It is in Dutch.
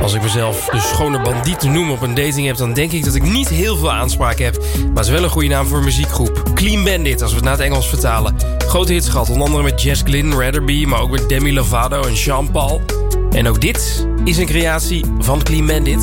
Als ik mezelf de schone bandiet noem op een dating-app, dan denk ik dat ik niet heel veel aanspraak heb. Maar het is wel een goede naam voor een muziekgroep. Clean Bandit, als we het naar het Engels vertalen. Grote hits gehad, onder andere met Jess Glynn, Ratherby, maar ook met Demi Lovato en Jean Paul. En ook dit is een creatie van Clean Bandit.